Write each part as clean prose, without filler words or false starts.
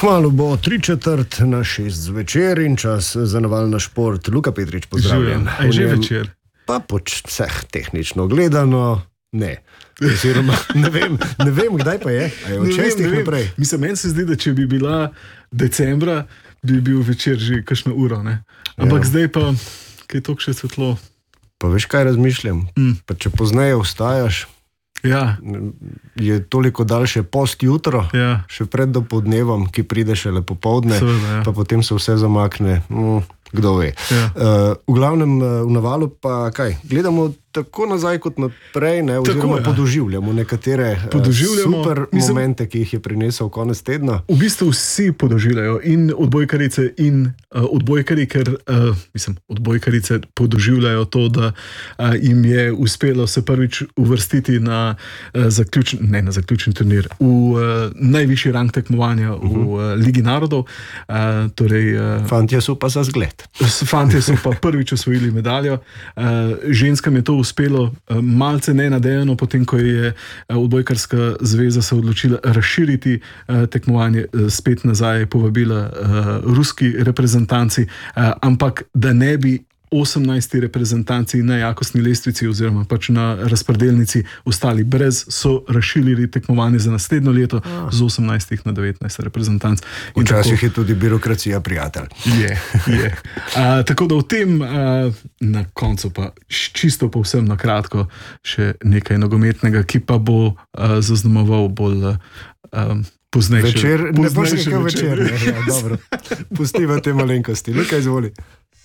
Kmalu bo 3/4 na 6 zvečer in čas za Naval na šport. Luka Petrič, pozdravljen. Je že večer. Pa vseh tehnično gledano, ne. Oziroma, ne vem, kdaj pa je. A je od 6 naprej? Mislim, meni se zdi, da če bi bila decembra, bi bil večer že kakšno uro, ne? Ampak zdaj pa, kaj je toliko še svetlo. Pa veš, kaj razmišljam? Pa če pozneje vstajaš, je toliko daljše post jutro, še pred dopoldnevom, ki pride šele popoldne, pa potem se vse zamakne, kdo ve. V glavnem v Navalu pa kaj, gledamo tako nazaj kot naprej, oziroma podoživljamo nekatere super momente, ki jih je prinesel konec tedna. V bistvu vsi podoživljajo, in odbojkarice in odbojkari, ker odbojkarice podoživljajo to, da jim je uspelo se prvič uvrstiti na zaključni turnir, v najvišji rang tekmovanja v Ligi narodov. Fantje so pa za zgled. Fantje so pa prvič osvojili medaljo. Ženskam je to uspelo malce nenadejano, potem ko je odbojkarska zveza se odločila razširiti tekmovanje, spet nazaj povabila ruski reprezentanci, ampak da ne bi 18 reprezentanci na jakostni lestvici oziroma pač na razpredelnici ostali brez, so razširili tekmovanje za naslednjo leto z 18 na 19 reprezentanc. Včasih je tudi birokracija prijatelj. Je. Tako da v tem na koncu pa čisto povsem na kratko še nekaj nogometnega, ki pa bo zaznamoval bolj poznejši večer. Ne bo še nekaj večer. Dobro. Pustiva te malenkosti. Luka, izvoli.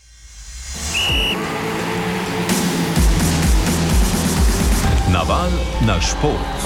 Naval na šport.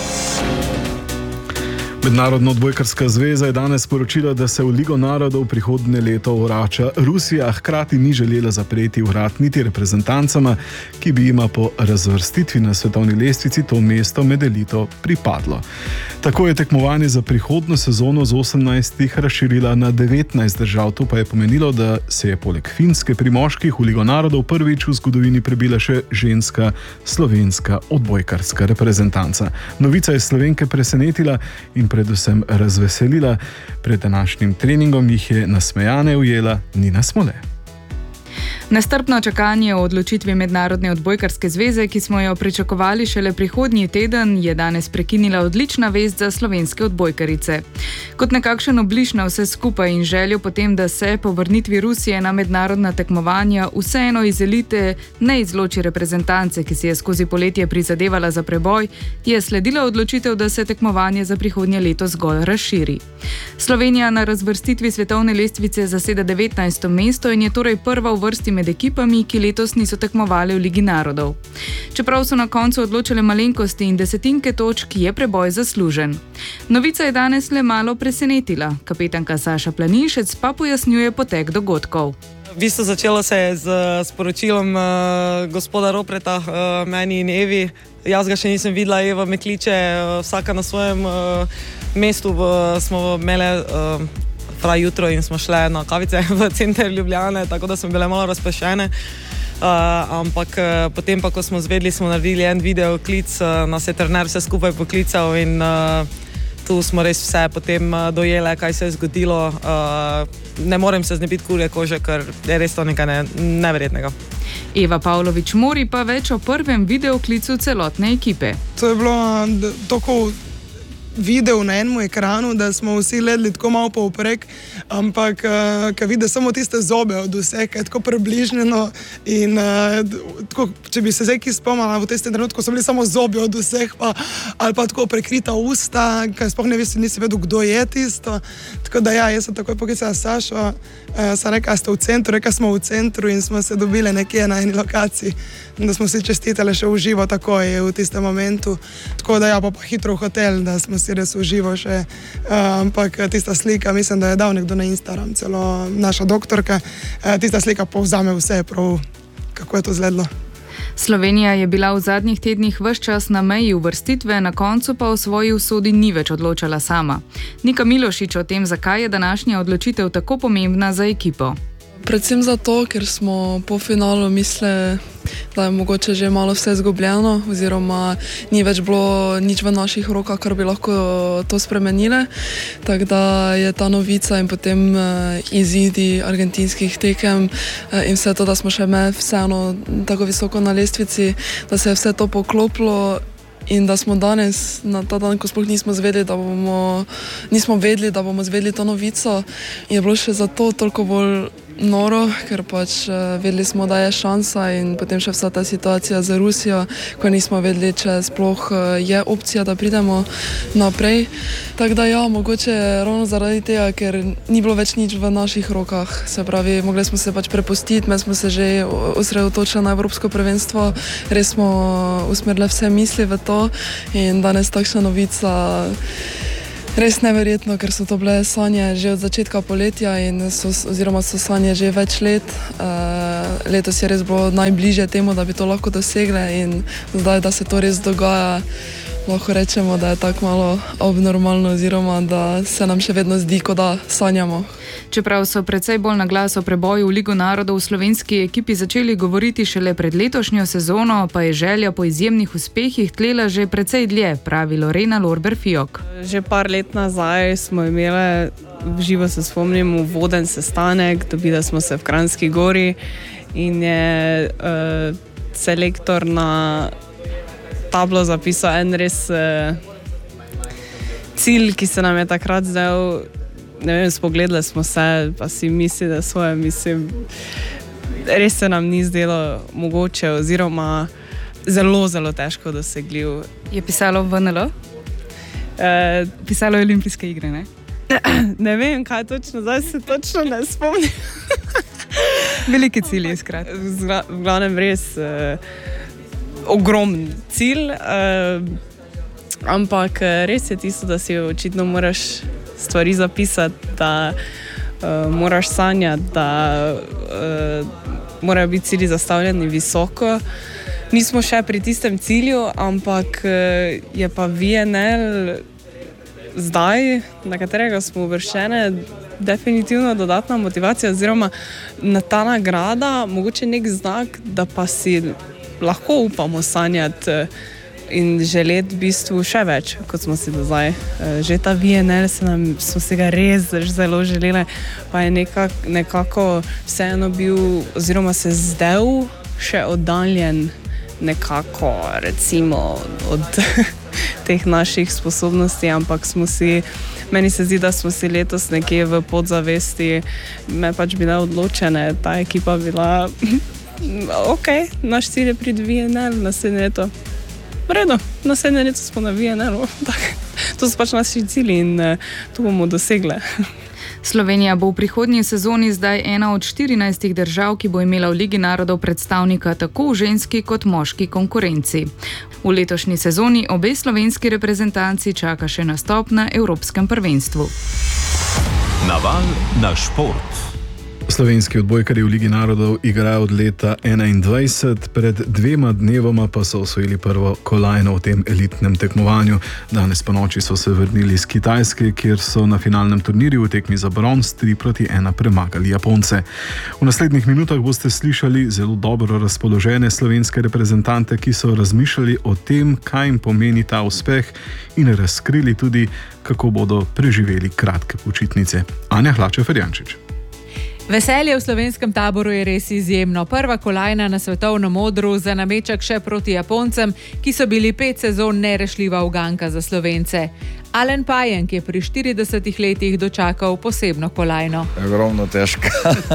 Mednarodna odbojkarska zveza je danes sporočila, da se v Ligo narodov prihodnje leto vrača Rusija, hkrati ni želela zapreti vrat niti reprezentancama, ki bi jima po razvrstitvi na svetovni lestvici to mesto med elito pripadlo. Tako je tekmovanje za prihodnjo sezono z 18 razširila na 19 držav. To pa je pomenilo, da se je poleg Finske pri moških v Ligo narodov prvič v zgodovini prebila še ženska slovenska odbojkarska reprezentanca. Novica je Slovenke presenetila in predvsem razveselila. Pred današnjim treningom jih je nasmejane ujela Nina Smole. Nestrpno čakanje o odločitvi Mednarodne odbojkarske zveze, ki smo jo pričakovali šele prihodnji teden, je danes prekinila odlična vest za slovenske odbojkarice. Kot nekakšen obliž na vse skupaj in željo potem, da se po vrnitvi Rusije na mednarodna tekmovanja vseeno iz elite ne izloči reprezentance, ki si je skozi poletje prizadevala za preboj, je sledila odločitev, da se tekmovanje za prihodnje leto zgolj razširi. Slovenija na razvrstitvi svetovne lestvice zaseda 19. mesto in je torej prva v vrsti med ekipami, ki letos niso tekmovali v Ligi narodov. Čeprav so na koncu odločile malenkosti in desetinke točk, je preboj zaslužen. Novica je danes le malo presenetila. Kapetanka Saša Planinšec pa pojasnjuje potek dogodkov. V bistvu začelo se je z sporočilom gospoda Ropreta, meni in Evi. Jaz ga še nisem videla, Eva me kliče, vsaka na svojem mestu. Smo imeli jutro in smo šle na kavice v center Ljubljane, tako da smo bile malo razpršene. Ampak potem pa, ko smo zvedeli, smo naredili en video klic, nas je trener vse skupaj poklical in tu smo res vse potem dojele, kaj se je zgodilo. Ne morem se znebiti kurje kože, ker je res to nekaj neverjetnega. Eva Pavlović-Mori pa več o prvem videoklicu celotne ekipe. To je bilo tako video na enem ekranu, da smo vsi gledali tako malo povprek, ampak ko vidiš samo tiste zobe od vseh, je tako približnjeno in tako, če bi se zdaj ki spomnila, v tistem trenutku so bili samo zobi od vseh, ali pa tako prekrita usta, ker sploh nisi vedel, kdo je tisto. Tako da jaz sem takoj poklicala Sašo, sem rekla, ste v centru, rekla smo v centru in smo se dobili nekje na eni lokaciji, da smo si čestitali še v živo takoj v tistem momentu. Tako da pa hitro v hotel, da smo si res v živo še, ampak tista slika, mislim, da je dal nekdo na Instagram, celo naša doktorka, tista slika povzame vse prav, kako je to izgledalo. Slovenija je bila v zadnjih tednih ves čas na meji uvrstitve, na koncu pa o svoji usodi ni več odločala sama. Nika Milošič o tem, zakaj je današnja odločitev tako pomembna za ekipo. Predvsem zato, ker smo po finalu mislili, da je mogoče že malo vse izgubljeno, oziroma ni več bilo nič v naših rokah, kar bi lahko to spremenile. Tako da je ta novica in potem izidi argentinskih tekem in vse to, da smo še vseeno tako visoko na lestvici, da se je vse to poklopilo. In da smo danes, na ta dan, ko sploh nismo vedeli, da bomo zvedeli to novico, je bilo še zato toliko bolj noro, ker pač vedeli smo, da je šansa in potem še vsa ta situacija z Rusijo, ko nismo vedeli, če sploh je opcija, da pridemo naprej. Tako da ja, mogoče ravno zaradi tega, ker ni bilo več nič v naših rokah. Se pravi, mogli smo se pač prepustiti, mi smo se že osredotočili na Evropsko prvenstvo, res smo usmerili vse misli v to in danes takšna novica. Res neverjetno, ker so to bile sanje že od začetka poletja oziroma so sanje že več let. Letos je res bilo najbližje temu, da bi to lahko dosegle in zdaj, da se to res dogaja, lahko rečemo, da je tako malo abnormalno oziroma da se nam še vedno zdi, kot da sanjamo. Čeprav so precej bolj na glas o preboju v Ligo narodov v slovenski ekipi začeli govoriti šele pred letošnjo sezono, pa je želja po izjemnih uspehih tlela že precej dlje, pravi Lorena Lorber-Fijok. Že par let nazaj smo imeli, živo se spomnim, voden sestanek, dobili smo se v Kranjski Gori in je selektor na tablo zapisal en res cilj, ki se nam je takrat zdel. Ne vem, spogledali smo se, pa si misli, da svoje, mislim, res se nam ni zdelo mogoče oziroma zelo, zelo težko dosegljiv. Je pisalo v NL? Pisalo je Olimpijske igre, ne? Ne vem, kaj točno, zdaj se točno ne spomnim. Veliki cilj je skrat. V glavnem res ogromen cilj, ampak res je tisto, da si očitno moraš stvari zapisati, da moraš sanjati, da morajo biti cilji zastavljeni visoko. Nismo še pri tistem cilju, ampak je pa VNL zdaj, na katerega smo uvrščene, definitivno dodatna motivacija oziroma na ta nagrada mogoče nek znak, da pa si lahko upamo sanjati in želeti v bistvu še več, kot smo si do zdaj. Že ta VNL smo si ga res zelo želeli, pa je nekako vseeno bil, oziroma se zdel še oddaljen nekako, recimo, od teh naših sposobnosti, ampak meni se zdi, da smo si letos nekje v podzavesti me pač bile odločene, ta ekipa bila ok, naš cilj je priti VNL naslednje leto. V redu, naslednje leto smo na VNL-u. To so pač naši cilji in to bomo dosegle. Slovenija bo v prihodnji sezoni zdaj ena od 14 držav, ki bo imela v Ligi narodov predstavnika tako v ženski kot moški konkurenci. V letošnji sezoni obe slovenski reprezentanci čaka še nastop na Evropskem prvenstvu. Naval na šport. Slovenski odbojkarji v Ligi narodov igrajo od leta 2021, pred 2 dnevoma pa so osvojili prvo kolajno v tem elitnem tekmovanju. Danes po noči so se vrnili iz Kitajske, kjer so na finalnem turnirju v tekmi za bronz 3-1 premagali Japonce. V naslednjih minutah boste slišali zelo dobro razpoložene slovenske reprezentante, ki so razmišljali o tem, kaj jim pomeni ta uspeh in razkrili tudi, kako bodo preživeli kratke počitnice. Anja Hlače-Ferjančič. Veselje v slovenskem taboru je res izjemno. Prva kolajna na svetovnem odru za nameček še proti Japoncem, ki so bili 5 sezon nerešljiva uganka za Slovence. Alen Pajenk je pri 40 letih dočakal posebno kolajno. Ogromno težka.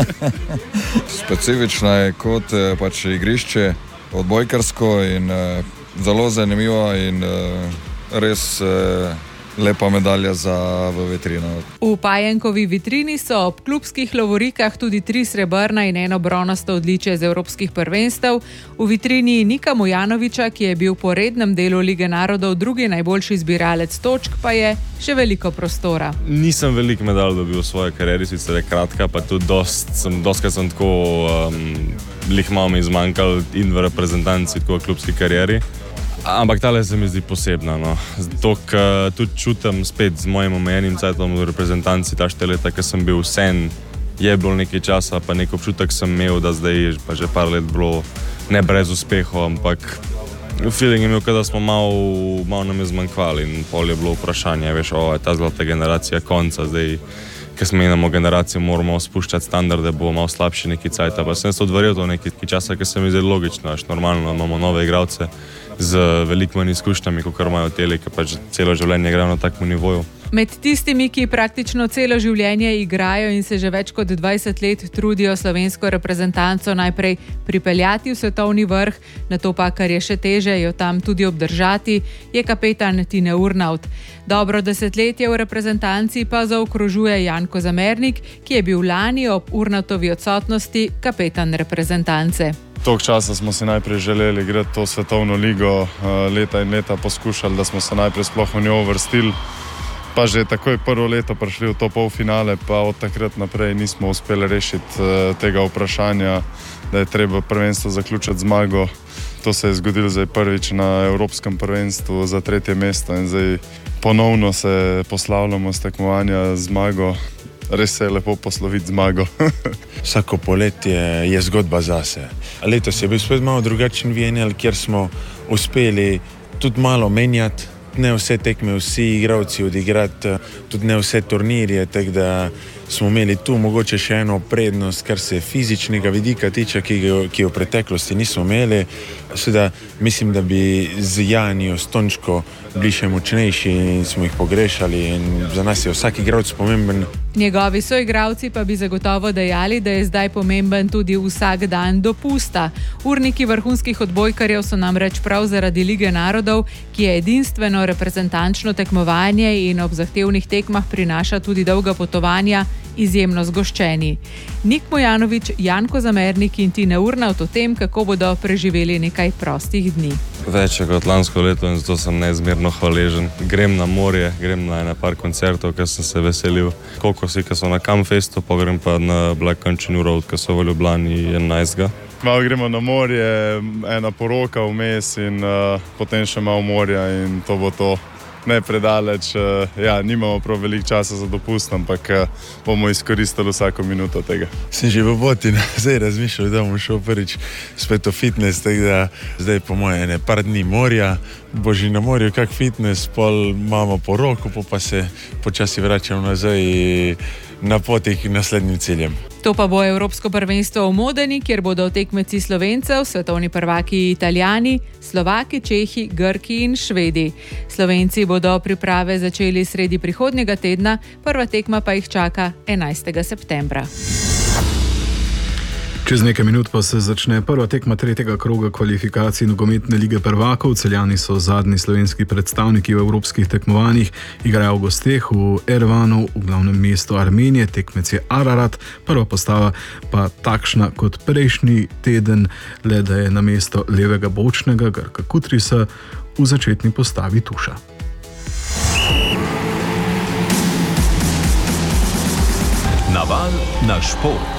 Specifična je kot pač igrišče, odbojkarsko in zelo zanimivo in res lepa medalja za v vitrino. V Pajenkovi vitrini so ob klubskih lovorikah tudi 3 srebrna in 1 bronasto odličje z evropskih prvenstev. V vitrini Nika Mujanoviča, ki je bil po rednem delu Lige narodov drugi najboljši zbiralec točk, pa je še veliko prostora. Nisem veliko medalj dobil v svoji karieri, sicer je kratka, pa tudi dostkrat sem tako lih malo mi izmanjkal in v reprezentanci, tako v klubski karieri. Ampak tale se mi zdi posebna, no. Zato, ker tudi čutim spet z mojim omejenim cajtom v reprezentanci ta 4 leta, ker sem bil sen je bilo nekaj časa, pa nek občutek sem imel, da zdaj pa že par let bilo ne brez uspehov, ampak feeling je imel, da smo malo nam je zmanjkvali in pol je bilo vprašanje, veš, je ta zlata generacija konca, zdaj, ker smo imamo generacijo, moramo spuščati standarde, bo malo slabši neki cajt, pa sem se odvaril to nekaj časa, ker se mi zdi logično, veš, normalno imamo nove igralce z velikimi izkušnjami, kot imajo tele, ki pač celo življenje igrajo na takem nivoju. Med tistimi, ki praktično celo življenje igrajo in se že več kot 20 let trudijo slovensko reprezentanco najprej pripeljati v svetovni vrh, nato pa, kar je še teže, jo tam tudi obdržati, je kapetan Tine Urnaut. Dobro desetletje v reprezentanci pa zaokrožuje Jan Kozamernik, ki je bil lani ob Urnautovi odsotnosti kapetan reprezentance. Tog časa smo si najprej želeli igrati to svetovno ligo, leta in leta poskušali, da smo se najprej sploh v njo uvrstili. Pa že takoj prvo leto prišli v to polfinale, pa od takrat naprej nismo uspeli rešiti tega vprašanja, da je treba prvenstvo zaključiti zmago. To se je zgodilo zdaj prvič na Evropskem prvenstvu za 3. mesto in zdaj ponovno se poslavljamo s tekmovanja zmago. Res se je lepo posloviti zmago. Vsako poletje je zgodba zase. Letos je bil spet malo drugačen VNL, kjer smo uspeli tudi malo menjati. Ne vse tekme, vsi igralci odigrati, tudi ne vse turnirje, tako da smo imeli tu mogoče še eno prednost, kar se fizičnega vidika tiče, ki jo v preteklosti nismo imeli. Seveda mislim, da bi z Janijo, s Tončko bili še močnejši in smo jih pogrešali in za nas je vsak igralec pomemben. Njegovi soigralci pa bi zagotovo dejali, da je zdaj pomemben tudi vsak dan dopusta. Urniki vrhunskih odbojkarjev so namreč prav zaradi Lige narodov, ki je edinstveno reprezentančno tekmovanje in ob zahtevnih tekmah prinaša tudi dolga potovanja, izjemno zgoščeni. Nik Mojanović, Jan Kozamernik in Tine Urnaut o tem, kako bodo preživeli nekaj prostih dni. Več kot lansko leto in zato sem neizmerno hvaležen. Grem na morje, grem na par koncertov, ker sem se veselil. Kokosi, ki so na Camfestu, pa grem pa na Black Country Road, ki so v Ljubljani 11. Malo gremo na morje, ena poroka vmes in potem še malo morja in to bo to. Ne predaleč, nimamo prav veliko časa za dopust, ampak bomo izkoristili vsako minuto tega. Sem že v Boti zdaj razmišljal, da bom šel prvič spet v fitness, tako da zdaj po moje par dni morja, bo že na morju kak fitness, pol imamo poroko, pa se počasi vračam nazaj na poti k naslednjim ciljem. To pa bo Evropsko prvenstvo v Modeni, kjer bodo tekmeci Slovencev, svetovni prvaki Italijani, Slovaki, Čehi, Grki in Švedi. Slovenci bodo priprave začeli sredi prihodnjega tedna, prva tekma pa jih čaka 11. septembra. Čez nekaj minut pa se začne prva tekma 3. kroga kvalifikacij nogometne lige prvakov. Celjani so zadnji slovenski predstavniki v evropskih tekmovanjih. Igrajo v gosteh v Erevanu, v glavnem mestu Armenije, tekmec je Ararat, prva postava pa takšna kot prejšnji teden, le da je na mesto levega bočnega Grka Kutrisa v začetni postavi Tuša. Naval na šport.